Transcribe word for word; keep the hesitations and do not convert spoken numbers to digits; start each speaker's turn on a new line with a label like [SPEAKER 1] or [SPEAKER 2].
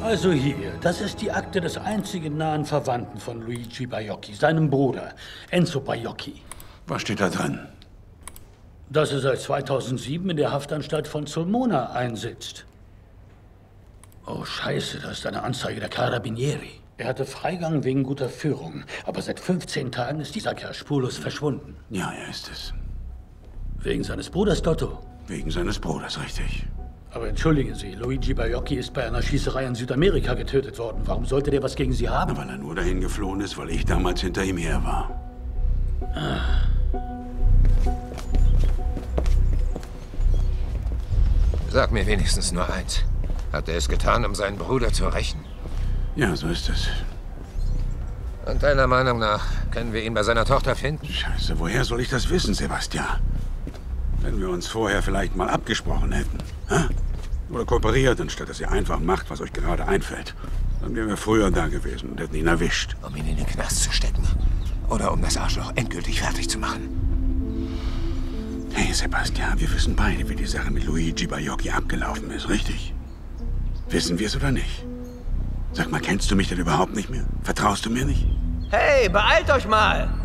[SPEAKER 1] Also hier, das ist die Akte des einzigen nahen Verwandten von Luigi Baiocchi, seinem Bruder, Enzo Baiocchi.
[SPEAKER 2] Was steht da drin?
[SPEAKER 1] Dass er seit zweitausendsieben in der Haftanstalt von Sulmona einsitzt. Oh Scheiße, das ist eine Anzeige der Carabinieri. Er hatte Freigang wegen guter Führung, aber seit fünfzehn Tagen ist dieser Kerl spurlos verschwunden.
[SPEAKER 2] Ja, er ist es.
[SPEAKER 1] Wegen seines Bruders Dotto.
[SPEAKER 2] Wegen seines Bruders, richtig.
[SPEAKER 1] Aber entschuldigen Sie, Luigi Baiocchi ist bei einer Schießerei in Südamerika getötet worden. Warum sollte der was gegen Sie haben?
[SPEAKER 2] Weil er nur dahin geflohen ist, weil ich damals hinter ihm her war.
[SPEAKER 1] Ah.
[SPEAKER 3] Sag mir wenigstens nur eins. Hat er es getan, um seinen Bruder zu rächen?
[SPEAKER 2] Ja, so ist es.
[SPEAKER 3] Und deiner Meinung nach können wir ihn bei seiner Tochter finden?
[SPEAKER 2] Scheiße, woher soll ich das wissen, Sebastian? Wenn wir uns vorher vielleicht mal abgesprochen hätten. Hä? Oder kooperiert, anstatt dass ihr einfach macht, was euch gerade einfällt. Dann wären wir früher da gewesen und hätten ihn erwischt.
[SPEAKER 3] Um ihn in den Knast zu stecken. Oder um das Arschloch endgültig fertig zu machen.
[SPEAKER 2] Hey, Sebastian, wir wissen beide, wie die Sache mit Luigi Baiocchi abgelaufen ist, richtig? Wissen wir es oder nicht? Sag mal, kennst du mich denn überhaupt nicht mehr? Vertraust du mir nicht?
[SPEAKER 4] Hey, beeilt euch mal!